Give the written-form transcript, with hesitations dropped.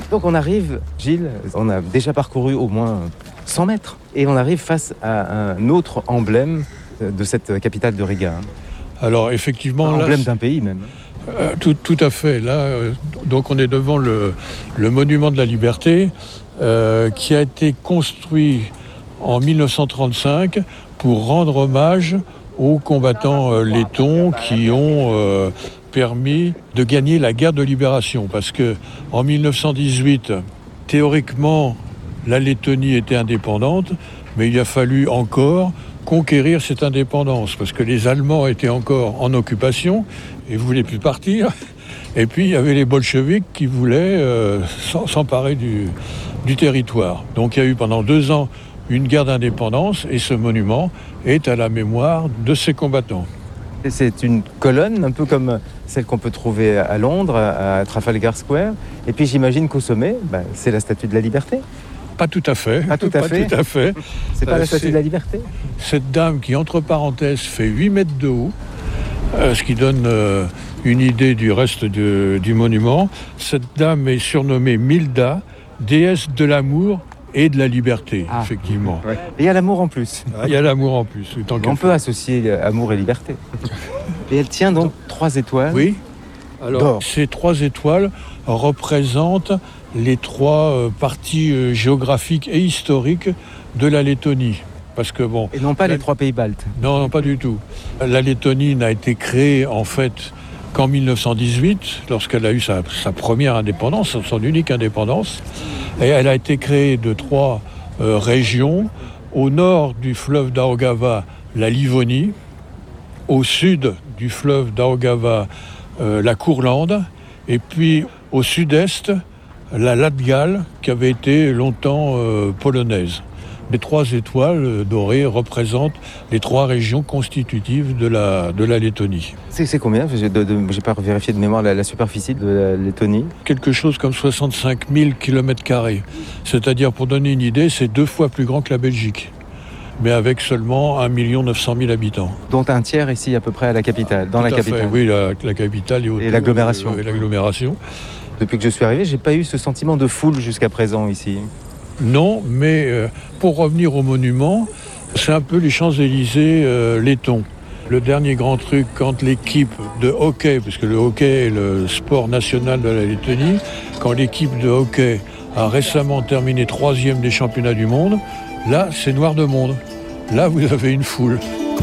Donc on arrive, Gilles, on a déjà parcouru au moins 100 mètres. Et on arrive face à un autre emblème de cette capitale de Riga. Alors effectivement... Emblème d'un pays même. Tout à fait. Là, donc on est devant le monument de la liberté qui a été construit en 1935 pour rendre hommage aux combattants lettons qui ont permis de gagner la guerre de libération. Parce que en 1918, théoriquement, la Lettonie était indépendante, mais il a fallu encore conquérir cette indépendance, parce que les Allemands étaient encore en occupation et ne voulaient plus partir. Et puis il y avait les bolcheviks qui voulaient s'emparer du territoire. Donc il y a eu pendant 2 ans une guerre d'indépendance, et ce monument est à la mémoire de ces combattants. Et c'est une colonne, un peu comme celle qu'on peut trouver à Londres, à Trafalgar Square. Et puis j'imagine qu'au sommet, c'est la Statue de la Liberté. Pas tout à fait. Pas tout à fait. C'est pas la Statue de la Liberté. Cette dame qui, entre parenthèses, fait 8 mètres de haut, ce qui donne une idée du reste du monument. Cette dame est surnommée Milda, déesse de l'amour et de la liberté, effectivement. Ouais. Et il y a l'amour en plus. Il y a l'amour en plus. On peut associer amour et liberté. Et elle tient donc 3 étoiles. Oui. Alors, ces 3 étoiles représentent les 3 parties géographiques et historiques de la Lettonie. Parce que, et non pas les 3 pays baltes. Non, pas du tout. La Lettonie n'a été créée, en fait, qu'en 1918, lorsqu'elle a eu sa première indépendance, son unique indépendance. Et elle a été créée de 3 régions. Au nord du fleuve Daugava, la Livonie. Au sud du fleuve Daugava, la Courlande. Et puis au sud-est, la Latgale, qui avait été longtemps polonaise. Les 3 étoiles dorées représentent les 3 régions constitutives de la Lettonie. C'est combien ? J'ai pas vérifié de mémoire la superficie de la Lettonie. Quelque chose comme 65 000 km². C'est-à-dire, pour donner une idée, c'est 2 fois plus grand que la Belgique, mais avec seulement 1 900 000 habitants. Dont un tiers ici à peu près à la capitale, dans la capitale. Oui, la capitale et l'agglomération. Et l'agglomération. Depuis que je suis arrivé, j'ai pas eu ce sentiment de foule jusqu'à présent ici. Non, mais pour revenir au monument, c'est un peu les Champs-Élysées lettons. Le dernier grand truc, quand l'équipe de hockey, parce que le hockey est le sport national de la Lettonie, quand l'équipe de hockey a récemment terminé 3e des championnats du monde, là, c'est noir de monde. Là, vous avez une foule.